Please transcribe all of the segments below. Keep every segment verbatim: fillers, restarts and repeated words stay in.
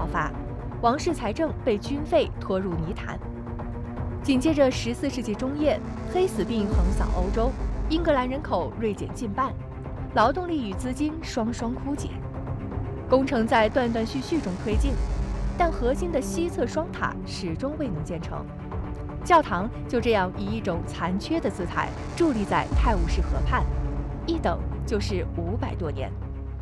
爆发，王室财政被军费拖入泥潭。紧接着，十四世纪中叶，黑死病横扫欧洲，英格兰人口锐减近半，劳动力与资金双双枯竭。工程在断断续续中推进，但核心的西侧双塔始终未能建成。教堂就这样以一种残缺的姿态伫立在泰晤士河畔，一等就是五百多年。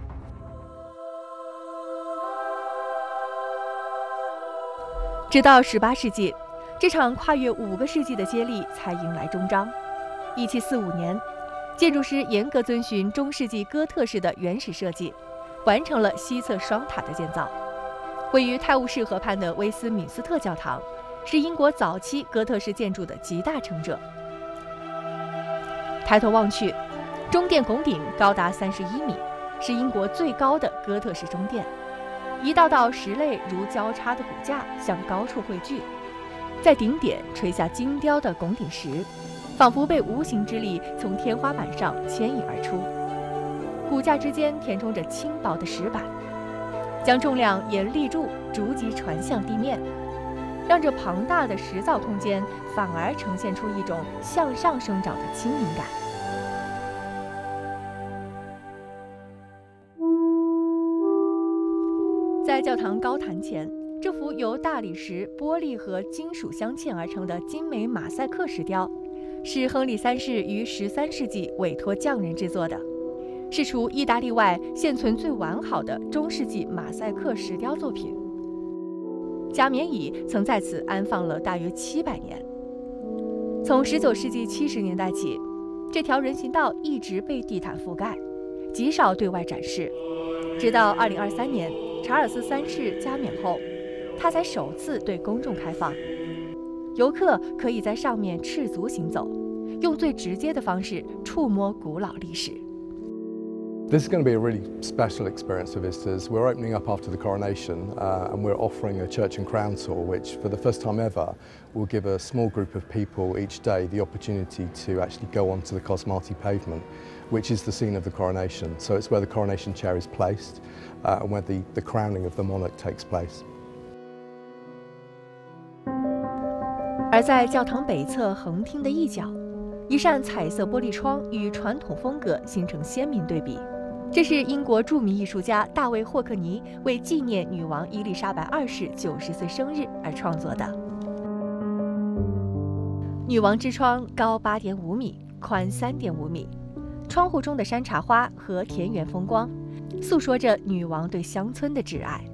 直到十八世纪，这场跨越五个世纪的接力才迎来终章。一七四五年，建筑师严格遵循中世纪哥特式的原始设计，完成了西侧双塔的建造。位于泰晤士河畔的威斯敏斯特教堂是英国早期哥特式建筑的集大成者。抬头望去，中殿拱顶高达三十一米，是英国最高的哥特式中殿。一道道石类如交叉的骨架向高处汇聚，在顶点垂下精雕的拱顶石，仿佛被无形之力从天花板上牵引而出。骨架之间填充着轻薄的石板，将重量沿立柱逐级传向地面，让这庞大的石造空间反而呈现出一种向上生长的轻盈感。在教堂高坛前，这幅由大理石、玻璃和金属镶嵌而成的精美马赛克石雕，是亨利三世于十三世纪委托匠人制作的，是除意大利外现存最完好的中世纪马赛克石雕作品。加冕椅曾在此安放了大约七百年。从十九世纪七十年代起，这条人行道一直被地毯覆盖，极少对外展示，直到二零二三年查尔斯三世加冕后，它才首次对公众开放。游客可以在上面赤足行走，用最直接的方式触摸古老历史。 This is going to be a really special experience for visitors. We're opening up after the coronation uh, and we're offering a church and crown tour, which for the first time ever will give a small group of people each day the opportunity to actually go onto the Cosmati pavement, which is the scene of the coronation. So it's where the coronation chair is placed uh, and where the, the crowning of the monarch takes place. 而在教堂北侧横厅的一角，一扇彩色玻璃窗与传统风格形成鲜明对比。这是英国著名艺术家大卫·霍克尼为纪念女王伊丽莎白二世九十岁生日而创作的。女王之窗高八点五米，宽三点五米，窗户中的山茶花和田园风光，诉说着女王对乡村的挚爱。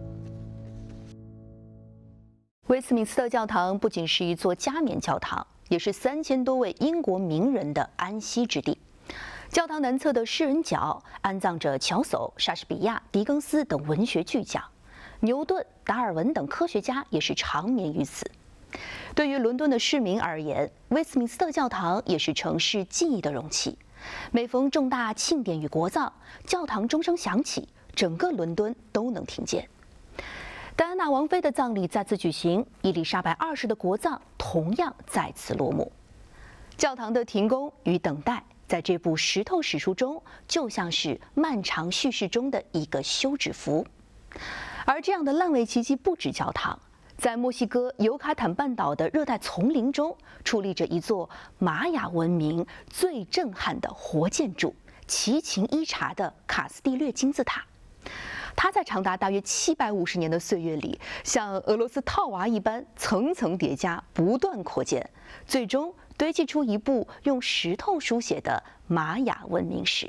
威斯敏斯特教堂不仅是一座加冕教堂，也是三千多位英国名人的安息之地。教堂南侧的诗人角安葬着乔叟、莎士比亚、狄更斯等文学巨匠，牛顿、达尔文等科学家也是长眠于此。对于伦敦的市民而言，威斯敏斯特教堂也是城市记忆的容器。每逢重大庆典与国葬，教堂钟声响起，整个伦敦都能听见。戴安娜王妃的葬礼再次举行，伊丽莎白二世的国葬同样再次落幕。教堂的停工与等待，在这部石头史书中，就像是漫长叙事中的一个休止符。而这样的烂尾奇迹不止教堂，在墨西哥尤卡坦半岛的热带丛林中，矗立着一座玛雅文明最震撼的活建筑——奇琴伊察的卡斯蒂略金字塔。它在长达大约七百五十年的岁月里，像俄罗斯套娃一般层层叠加，不断扩建，最终堆砌出一部用石头书写的玛雅文明史。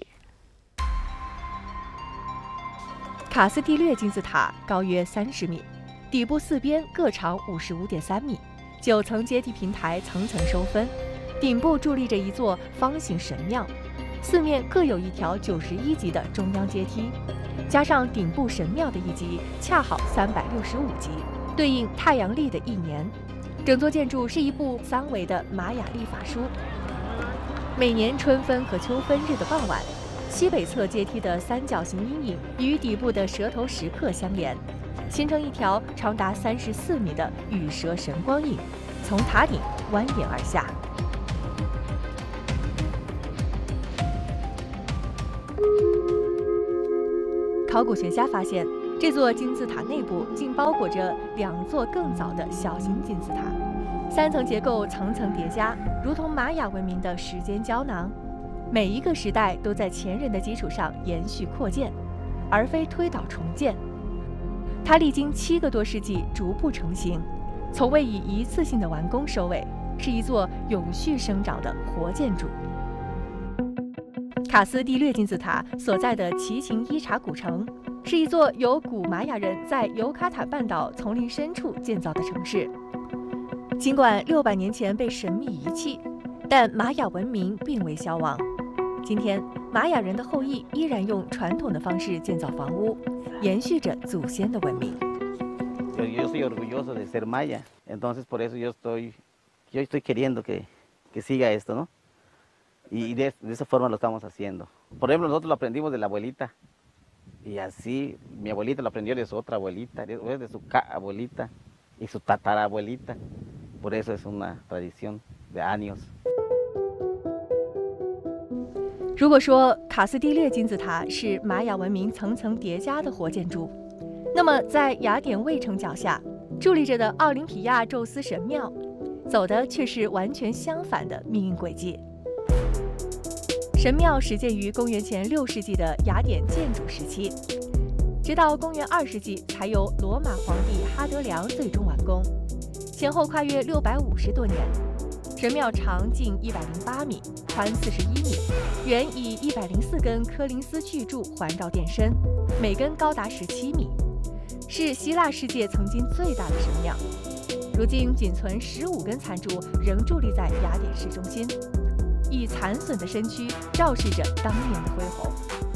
卡斯蒂略金字塔高约三十米，底部四边各长五十五点三米，九层阶梯平台层层收分，顶部伫立着一座方形神庙，四面各有一条九十一级的中央阶梯。加上顶部神庙的一级，恰好三百六十五级，对应太阳历的一年。整座建筑是一部三维的玛雅历法书。每年春分和秋分日的傍晚，西北侧阶梯的三角形阴影与底部的蛇头石刻相连，形成一条长达三十四米的羽蛇神光影，从塔顶蜿蜒而下。考古学家发现， 这座金字塔内部竟包裹着两座更早的小型金字塔，三层结构层层叠加，如同玛雅文明的时间胶囊。每一个时代都在前人的基础上延续扩建，而非推倒重建。它历经七个多世纪逐步成型，从未以一次性的完工收尾，是一座永续生长的活建筑。卡斯蒂略金字塔所在的奇琴伊察古城，是一座由古玛雅人在尤卡坦半岛丛林深处建造的城市。尽管六百年前被神秘遗弃，但玛雅文明并未消亡。今天，玛雅人的后裔依然用传统的方式建造房屋，延续着祖先的文明。 Yo, yo soy orgulloso de ser maya, entonces por eso yo estoy, yo estoy queriendo que, que siga esto, ¿no? Y de, de esa forma lo estamos haciendo. Por ejemplo, nosotros lo aprendimos de la abuelita, y así mi abuelita lo aprendió de su otra abuelita, de, de su abuelita y su tatarabuelita. Por eso es una tradición de años. 如果说卡斯蒂略金字塔是玛雅文明层层叠加的活建筑，那么在雅典卫城脚下伫立着的奥林匹亚宙斯神庙，走的却是完全相反的命运轨迹。神庙始建于公元前六世纪的雅典建筑时期，直到公元二世纪才由罗马皇帝哈德良最终完工，前后跨越六百五十多年。神庙长近一百零八米，宽四十一米，圆以一百零四根科林斯巨柱环绕殿身，每根高达十七米，是希腊世界曾经最大的神庙。如今仅存十五根残柱仍伫立在雅典市中心，以残损的身躯昭示着当年的恢宏。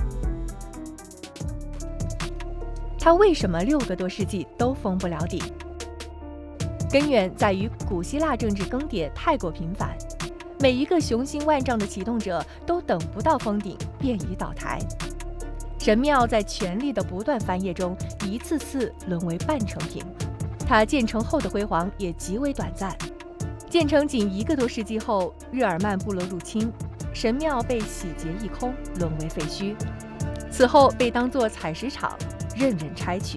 它为什么六个多世纪都封不了顶？根源在于古希腊政治更迭太过频繁，每一个雄心万丈的启动者都等不到封顶便已倒台。神庙在权力的不断翻页中，一次次沦为半成品。它建成后的辉煌也极为短暂。建成仅一个多世纪后，日耳曼部落入侵，神庙被洗劫一空，沦为废墟。此后被当作采石场，任人拆取。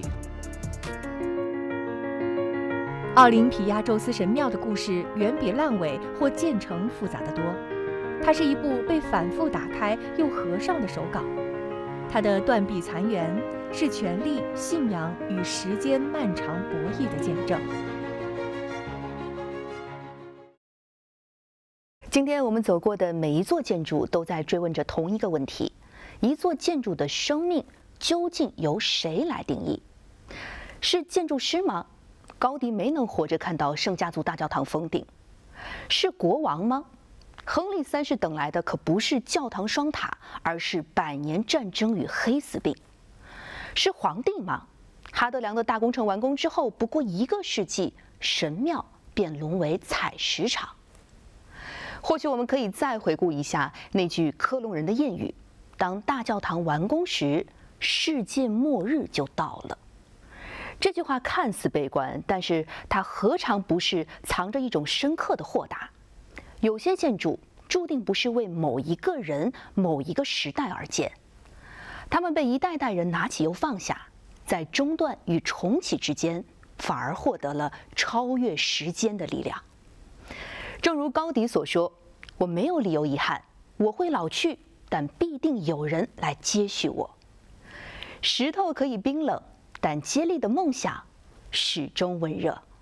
奥林匹亚宙斯神庙的故事远比烂尾或建成复杂得多，它是一部被反复打开又合上的手稿。它的断壁残垣是权力、信仰与时间漫长博弈的见证。 今天我们走过的每一座建筑都在追问着同一个问题：一座建筑的生命究竟由谁来定义？是建筑师吗？高迪没能活着看到圣家族大教堂封顶。是国王吗？亨利三世等来的可不是教堂双塔，而是百年战争与黑死病。是皇帝吗？哈德良的大工程完工之后，不过一个世纪，神庙便沦为采石场。或许我们可以再回顾一下那句科隆人的谚语：当大教堂完工时，世界末日就到了。这句话看似悲观，但是它何尝不是藏着一种深刻的豁达？有些建筑注定不是为某一个人、某一个时代而建，他们被一代代人拿起又放下，在中断与重启之间，反而获得了超越时间的力量。正如高迪所说：“我没有理由遗憾，我会老去，但必定有人来接续我。”石头可以冰冷，但接力的梦想始终温热。